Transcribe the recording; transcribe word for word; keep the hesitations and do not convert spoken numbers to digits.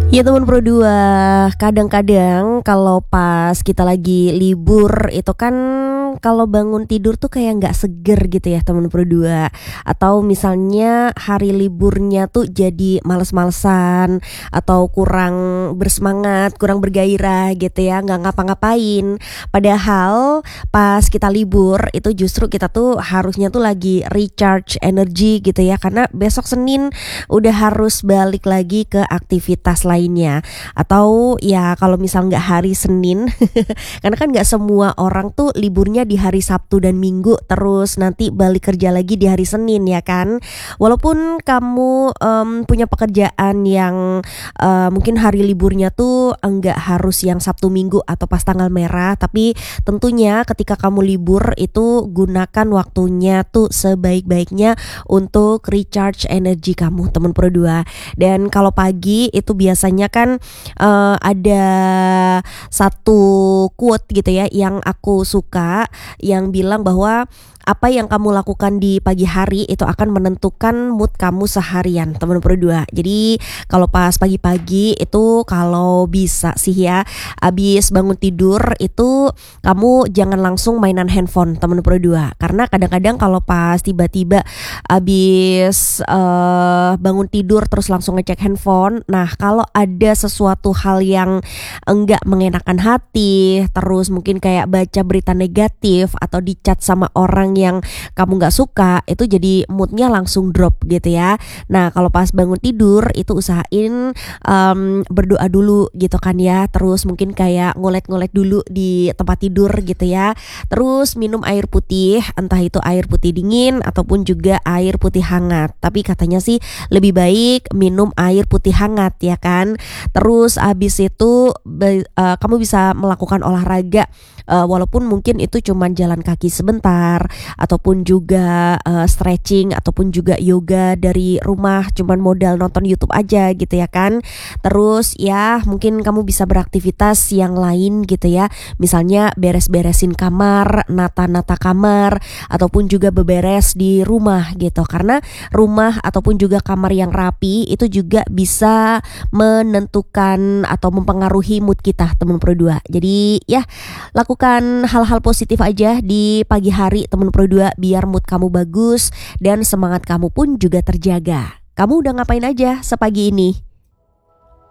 Ya teman Pro dua, kadang-kadang kalau pas kita lagi libur itu kan kalau bangun tidur tuh kayak nggak seger gitu ya teman Pro dua. Atau misalnya hari liburnya tuh jadi males-malesan atau kurang bersemangat, kurang bergairah gitu ya, nggak ngapa-ngapain. Padahal pas kita libur itu justru kita tuh harusnya tuh lagi recharge energi gitu ya, karena besok Senin udah harus balik lagi ke aktivitas lainnya. Atau ya kalau misal nggak hari Senin karena kan nggak semua orang tuh liburnya di hari Sabtu dan Minggu terus nanti balik kerja lagi di hari Senin ya kan. Walaupun kamu um, punya pekerjaan yang uh, mungkin hari liburnya tuh enggak harus yang Sabtu Minggu atau pas tanggal merah, tapi tentunya ketika kamu libur itu gunakan waktunya tuh sebaik-baiknya untuk recharge energi kamu teman Pro dua. Dan kalau pagi itu biasanya kan uh, ada satu quote gitu ya yang aku suka, yang bilang bahwa apa yang kamu lakukan di pagi hari itu akan menentukan mood kamu seharian teman Pro dua. Jadi kalau pas pagi-pagi itu kalau bisa sih ya, abis bangun tidur itu kamu jangan langsung mainan handphone teman Pro dua. Karena kadang-kadang kalau pas tiba-tiba abis uh, bangun tidur terus langsung ngecek handphone, nah kalau ada sesuatu hal yang enggak mengenakan hati, terus mungkin kayak baca berita negatif atau dicat sama orang yang kamu nggak suka, itu jadi moodnya langsung drop gitu ya. Nah kalau pas bangun tidur itu usahain um, berdoa dulu gitu kan ya, terus mungkin kayak ngolet-ngolet dulu di tempat tidur gitu ya, terus minum air putih, entah itu air putih dingin ataupun juga air putih hangat. Tapi katanya sih lebih baik minum air putih hangat ya kan. Terus abis itu be, uh, kamu bisa melakukan olahraga, uh, walaupun mungkin itu cuma jalan kaki sebentar ataupun juga uh, stretching ataupun juga yoga dari rumah, cuman modal nonton YouTube aja gitu ya kan. Terus ya mungkin kamu bisa beraktivitas yang lain gitu ya, misalnya beres-beresin kamar, nata-nata kamar, ataupun juga beberes di rumah gitu. Karena rumah ataupun juga kamar yang rapi itu juga bisa menentukan atau mempengaruhi mood kita teman Pro dua. Jadi ya lakukan hal-hal positif aja di pagi hari teman Pro dua biar mood kamu bagus dan semangat kamu pun juga terjaga. Kamu udah ngapain aja sepagi ini?